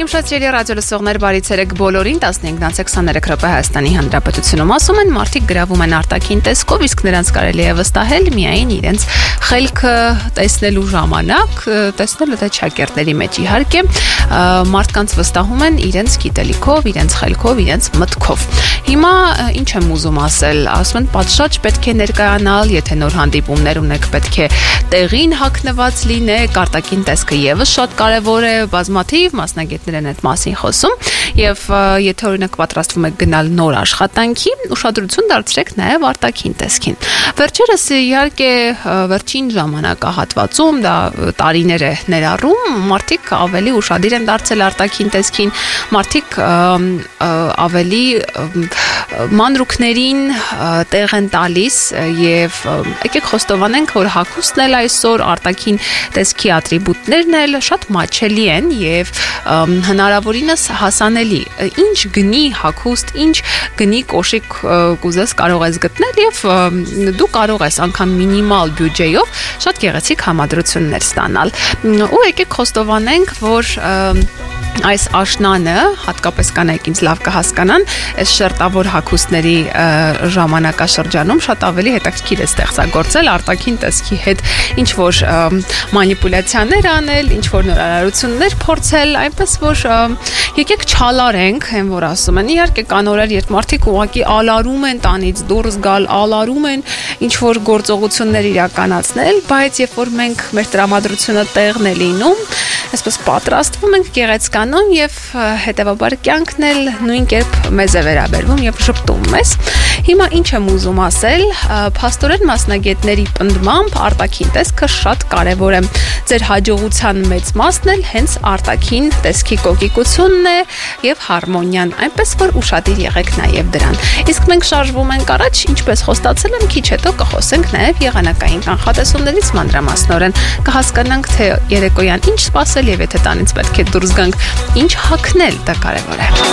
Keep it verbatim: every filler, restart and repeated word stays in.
Բարև շատ սիրելի ռադիո լսողներ, բարի ցերեկ բոլորին, տասնհինգ քսաներեք րոպե Հայաստանի Հանրապետությունում ասում են, մարդիկ գրավում են արտաքին տեսքով, իսկ նրանց կարելի է վստահել միայն իրենց խելքը տեսնելու ժամանակ, տեսնելը թե չակերտների մեջ իհարկե, մարդկանց վստահում են իրենց գիտելիքով, իրենց խելքով, իրենց մտքով։ Հիմա ինչ եմ ուզում ասել, ասում են պատշաճ պետք է ներկայանալ, եթե նոր հանդիպումներ ունեք, պետք է տեղին հագնված լինեք, արտաքին տեսքը եւս շատ կարևոր է, բազմաթիվ մասնագետներ են այդ մասին խոսում, եւ եթե օրինակ պատրաստվում եք գնալ նոր աշխատանքի, ուշադրություն դարձրեք նաեւ արտաքին տեսքին։ Վերջերս իհարկե վերջին ժամանակահատվածում, դա տարիներ է ներառում, մարդիկ ավելի ուշադիր են դարձել արտաքին տեսքին, մարդիկ ավելի մանրուքներին տեղ են տալիս եւ եկեք խոստովանենք, որ հագուստն էլ այսօր արտաքին տեսքի ատրիբուտներն էլ շատ մաչելի են եւ հնարավորինս հասանելի։ Ինչ գնի հագուստ, ինչ գնի կոշիկ կուզես կարող ես գտնել եւ դու կարող ես անգամ մինիմալ բյուջեով շատ գեղեցիկ համադրություններ ստանալ։ Ու եկեք խոստովանենք, որ այս աշնանը, հատկապես կանայք ինձ լավ կհասկանան, այս շերտավոր հագուստների ժամանակաշրջանում շատ ավելի հետաքրքիր է ստեղծագործել արտաքին տեսքի հետ ինչ որ մանիպուլյացիաներ անել, ինչ որ նորարարություններ փորձել, այնպես որ եկեք չալարենք, այն որ ասում են, իհարկե կան օրեր, երբ մարդիկ ուղղակի ալարում են տանից դուրս գալ, ալարում են ինչ որ գործողություններ իրականացնել, բայց երբ որ մենք մեր տրամադրությունը տեղն է լինում, այսպես պատրաստվում ենք գեղեցկանոն եւ հետեւաբար կյանքն էլ նույն կերպ մեզ է վերաբերվում եւ շփտում մեզ։ Հիմա ինչ եմ ուզում ասել, փաստորեն մասնագետների պնդմամբ արտաքին տեսքը շատ կարեւոր է։ Ձեր հաջողության մեծ մասն էլ հենց արտաքին տեսքի կոկիկությունն է եւ հարմոնիան, այնպես որ ուշադիր եղեք նաեւ դրան։ Իսկ մենք շարժվում ենք առաջ, ինչպես խոստացել եմ, քիչ հետո կխոսենք նաեւ եղանակային կանխատեսումներից մանրամասնորեն, կհասկանանք թե երեկոյան ինչ սպասել եւ եթե տանից պետք է դուրս գանք, ինչ հագնել, դա կարեւոր է։